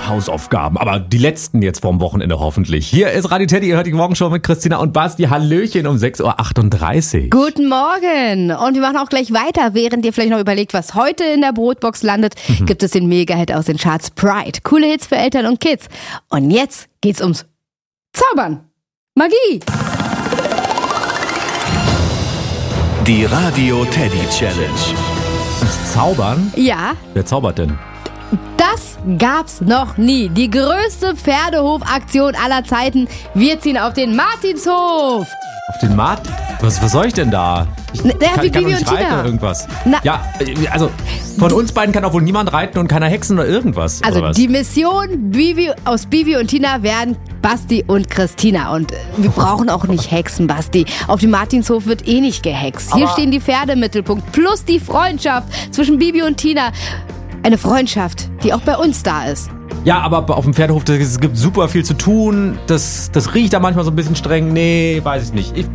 Hausaufgaben, aber die letzten jetzt vorm Wochenende hoffentlich. Hier ist Radio Teddy, ihr hört die Morgenshow mit Christina und Basti. Hallöchen um 6.38 Uhr. Guten Morgen. Und wir machen auch gleich weiter, während ihr vielleicht noch überlegt, was heute in der Brotbox landet, gibt es den Mega-Hit aus den Charts Pride. Coole Hits für Eltern und Kids. Und jetzt geht's ums Zaubern. Magie. Die Radio Teddy Challenge. Das Zaubern? Ja, Wer zaubert denn? das gab's noch nie. Die größte Pferdehofaktion aller Zeiten. Wir ziehen auf den Martinshof. Auf den Markt? Was soll ich denn da? Ich Wie kann Bibi doch nicht und reiten Tina. oder irgendwas. Na- Ja, also von uns beiden kann auch wohl niemand reiten und keiner hexen oder irgendwas. Also oder was? die Mission aus Bibi und Tina werden Basti und Christina. Und wir brauchen auch nicht hexen, Basti. Auf dem Martinshof wird eh nicht gehext. Hier Aber- stehen die Pferde im Mittelpunkt. Plus die Freundschaft zwischen Bibi und Tina. Eine Freundschaft, die auch bei uns da ist. Ja, aber auf dem Pferdehof, es gibt super viel zu tun. Das riecht da manchmal so ein bisschen streng. Nee, weiß ich nicht.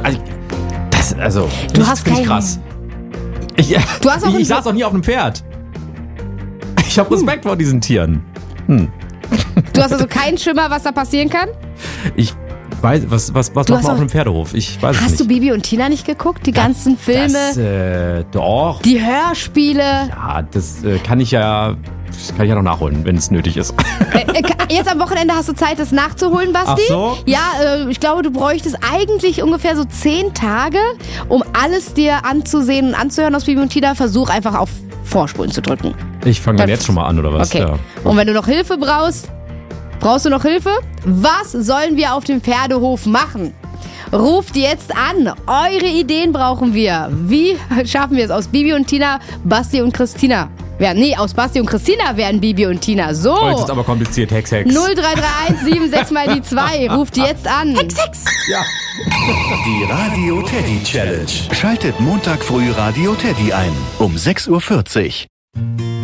Du hast finde ich keinen- krass. Du hast auch Ich saß auch nie auf einem Pferd. Ich habe Respekt vor diesen Tieren. Du hast also keinen Schimmer, was da passieren kann? Ich weiß, was macht man hast auf auch- einem Pferdehof? Ich weiß es Hast nicht. du Bibi und Tina nicht geguckt? Die ganzen Filme, Doch. die Hörspiele. Ja, das kann ich ja noch nachholen, wenn es nötig ist. Jetzt am Wochenende hast du Zeit, das nachzuholen, Basti? Ach so? Ja, ich glaube, du bräuchtest eigentlich ungefähr so 10 Tage, um alles dir anzusehen und anzuhören aus Bibi und Tina. Versuch einfach auf Vorspulen zu drücken. Ich fange dann jetzt schon mal an, oder was? Okay. Ja. Und wenn du noch Hilfe brauchst du noch Hilfe? Was sollen wir auf dem Pferdehof machen? Ruft jetzt an. Eure Ideen brauchen wir. Wie schaffen wir es aus Bibi und Tina, Basti und Christina? Aus Basti und Christina werden Bibi und Tina. So. Oh, jetzt ist aber kompliziert. Hex. 0331 76 mal die 2. Ruft jetzt an. Hex. Ja. Die Radio Teddy Challenge. Schaltet Montag früh Radio Teddy ein um 6.40 Uhr.